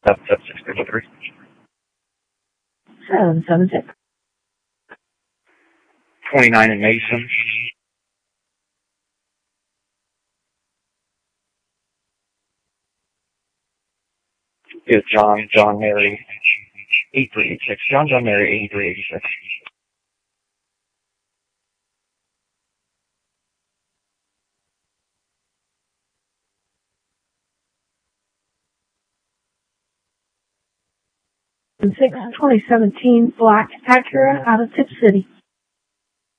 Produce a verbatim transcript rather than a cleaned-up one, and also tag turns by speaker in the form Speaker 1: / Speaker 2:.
Speaker 1: seven seven six three three.
Speaker 2: seven seven six.
Speaker 1: twenty-nine in Mason. Good, John, John Mary, eighty-three eighty-six. John, John Mary, eighty-three eighty-six.
Speaker 2: six twenty seventeen Black Acura out of Tip City.